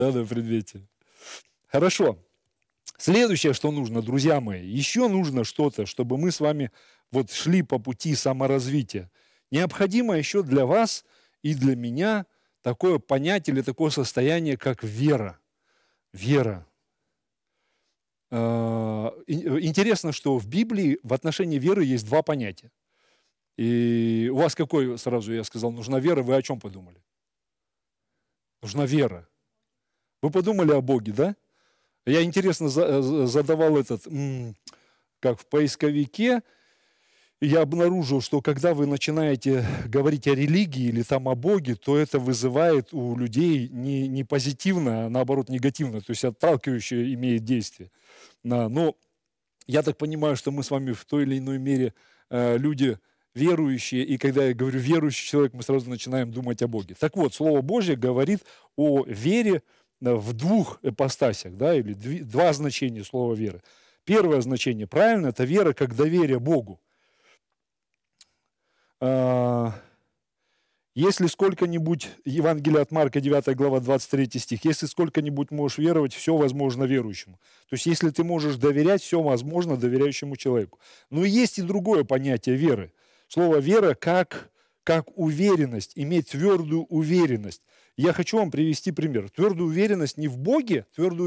Да, на предмете. Хорошо. Следующее, что нужно, друзья мои, еще нужно что-то, чтобы мы с вами вот шли по пути саморазвития. Необходимо еще для вас и для меня такое понятие или такое состояние, как вера. Вера. Интересно, что в Библии в отношении веры есть два понятия. И у вас какой, сразу я сказал, нужна вера, вы о чем подумали? Нужна вера. Вы подумали о Боге, да? Я, интересно, задавал как в поисковике, и я обнаружил, что когда вы начинаете говорить о религии или там о Боге, то это вызывает у людей не позитивно, а наоборот негативно, то есть отталкивающее имеет действие. Но я так понимаю, что мы с вами в той или иной мере люди верующие, и когда я говорю верующий человек, мы сразу начинаем думать о Боге. Так вот, Слово Божье говорит о вере в двух ипостасях, да, или два значения слова веры. Первое значение, правильно, это вера как доверие Богу. Если сколько-нибудь, Евангелие от Марка, 9 глава, 23 стих, если сколько-нибудь можешь веровать, все возможно верующему. То есть, если ты можешь доверять, все возможно доверяющему человеку. Но есть и другое понятие веры. Слово «вера» как уверенность, иметь твердую уверенность. Я хочу вам привести пример. Твердую уверенность не в Боге,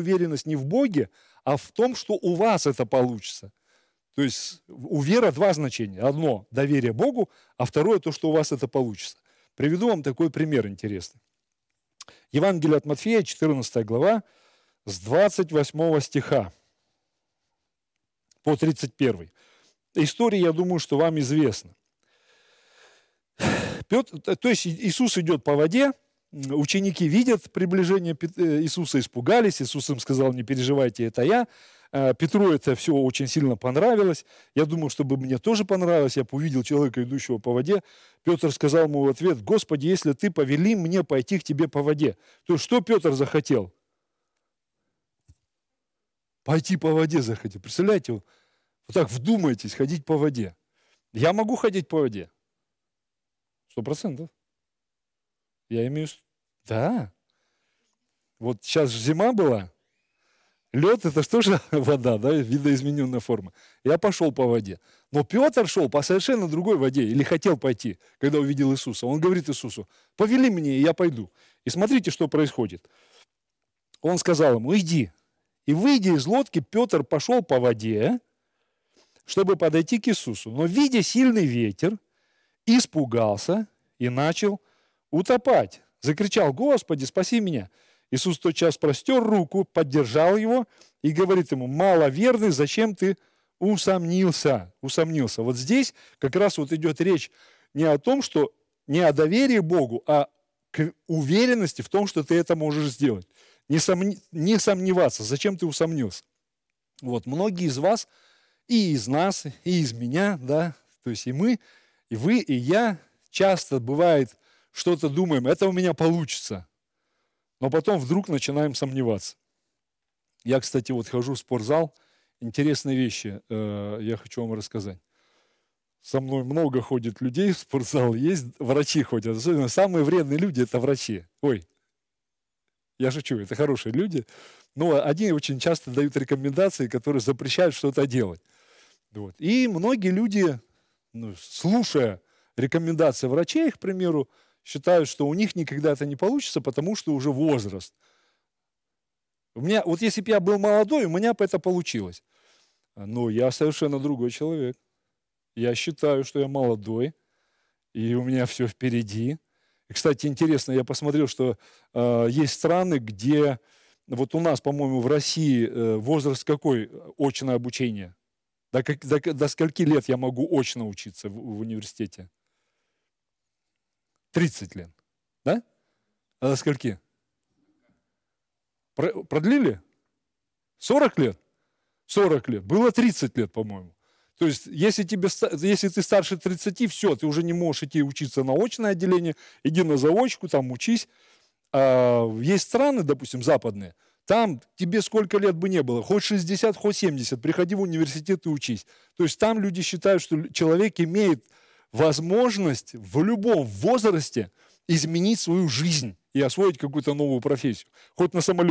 а в том, что у вас это получится. То есть у веры два значения. Одно – доверие Богу, а второе – то, что у вас это получится. Приведу вам такой пример интересный. Евангелие от Матфея, 14 глава, с 28 стиха по 31. История, я думаю, что вам известна. То есть Иисус идет по воде, ученики видят приближение Иисуса, испугались, Иисус им сказал: не переживайте, это я. Петру это все очень сильно понравилось. Я думаю, чтобы мне тоже понравилось. Я увидел человека, идущего по воде. Петр сказал ему в ответ: Господи, если ты повели мне пойти к тебе по воде. То есть что Петр захотел? Пойти по воде захотел. Представляете, вот так вдумайтесь, ходить по воде. Я могу ходить по воде? 100%. Я имею... Да. Вот сейчас зима была. Лед – это что же вода, да, видоизмененная форма. Я пошел по воде. Но Петр шел по совершенно другой воде, или хотел пойти, когда увидел Иисуса. Он говорит Иисусу: повели мне, и я пойду. И смотрите, что происходит. Он сказал ему: иди. И, выйдя из лодки, Петр пошел по воде, чтобы подойти к Иисусу. Но, видя сильный ветер, испугался и начал утопать. Закричал: Господи, спаси меня. Иисус тотчас простер руку, поддержал его и говорит ему: маловерный, зачем ты усомнился? Вот здесь как раз вот идет речь не о том, что не о доверии Богу, а к уверенности в том, что ты это можешь сделать. Не сомневаться. Зачем ты усомнился? Вот многие из вас, и из нас, и из меня, да, то есть и мы, и вы, и я часто бывает что-то думаем: это у меня получится. Но потом вдруг начинаем сомневаться. Я, кстати, вот хожу в спортзал. Интересные вещи я хочу вам рассказать. Со мной много ходит людей в спортзал. Есть врачи ходят. Особенно самые вредные люди – это врачи. Ой, я шучу, это хорошие люди. Но они очень часто дают рекомендации, которые запрещают что-то делать. Вот. И многие люди, слушая рекомендации врачей, к примеру, считают, что у них никогда это не получится, потому что уже возраст. Вот если бы я был молодой, у меня бы это получилось. Но я совершенно другой человек. Я считаю, что я молодой, и у меня все впереди. И, кстати, интересно, я посмотрел, что есть страны, где, вот у нас, по-моему, в России возраст какой? Очное обучение. До скольки лет я могу очно учиться в университете? 30 лет. Да? А до скольки? Продлили? 40 лет? 40 лет. Было 30 лет, по-моему. То есть, если ты старше 30, все, ты уже не можешь идти учиться на очное отделение, иди на заочку, там учись. А есть страны, допустим, западные, там тебе сколько лет бы не было, хоть 60, хоть 70, приходи в университет и учись. То есть там люди считают, что человек имеет возможность в любом возрасте изменить свою жизнь и освоить какую-то новую профессию. Хоть на самолете